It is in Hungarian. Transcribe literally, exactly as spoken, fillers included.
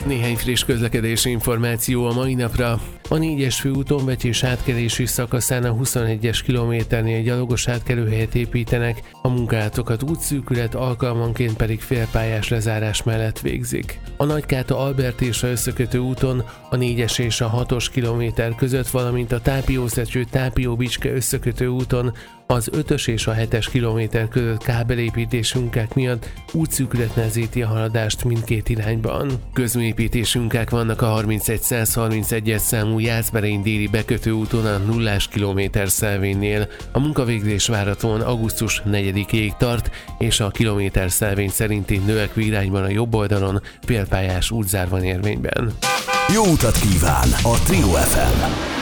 Néhány friss közlekedési információ a mai napra. A négyes főúton Vecsés átkelési szakaszán a huszonegyes kilométernél gyalogos átkelőhelyet építenek, a munkátokat útszűkület, alkalmanként pedig félpályás lezárás mellett végzik. A Nagykáta-Albert és a összekötő úton a négyes és a hatos kilométer között, valamint a Tápiószecső-Tápió-Bicske összekötő úton az ötös és a hetes kilométer között kábelépítési munkák miatt útszűkület nehezíti a haladást mindkét irányban. Közműépítési munkák vannak a harmincegy-száz harmincegyes számú Jászberény déli bekötő úton a nullás kilométer szelvénynél. A munkavégzés várhatóan augusztus negyedikéig tart, és a kilométer szelvény szerinti növekvő irányban a jobb oldalon félpályás útzár van érvényben. Jó utat kíván a Trio ef em!